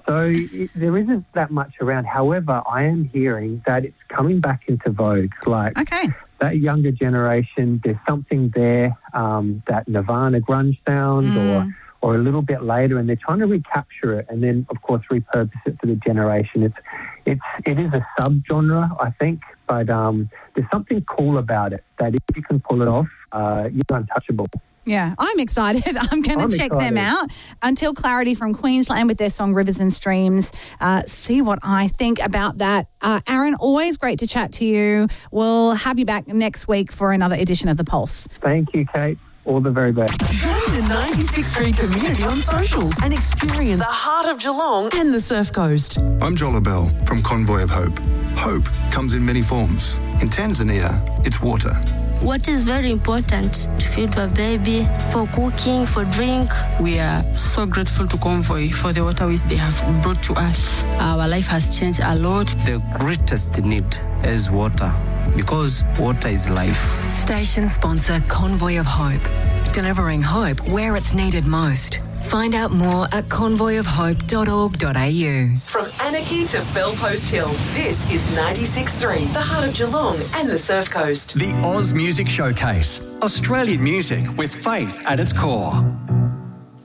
So there isn't that much around. However, I am hearing that it's coming back into vogue. Like that younger generation, there's something there, that Nirvana grunge sound or a little bit later, and they're trying to recapture it and then, of course, repurpose it for the generation. It is a subgenre, I think, but there's something cool about it that if you can pull it off, you're untouchable. Yeah, I'm excited. I'm going to check them out. Until Clarity from Queensland with their song Rivers and Streams. See what I think about that. Aaron, always great to chat to you. We'll have you back next week for another edition of The Pulse. Thank you, Kate. All the very best. Join the 96.3 community on socials and experience the heart of Geelong and the Surf Coast. I'm Joel Bell from Convoy of Hope. Hope comes in many forms. In Tanzania, it's water. Water is very important to feed my baby, for cooking, for drink. We are so grateful to Convoy for the water which they have brought to us. Our life has changed a lot. The greatest need is water, because water is life. Station sponsor Convoy of Hope, delivering hope where it's needed most. Find out more at convoyofhope.org.au. From Anarchy to Bellpost Hill, this is 96.3, the heart of Geelong and the Surf Coast. The Oz Music Showcase, Australian music with faith at its core.